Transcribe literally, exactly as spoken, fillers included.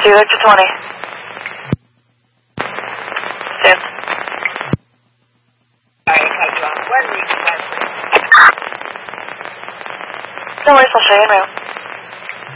See you there to twenty. Stand. Alright, cut you off. One week, one week. No worries, I'll show you in route.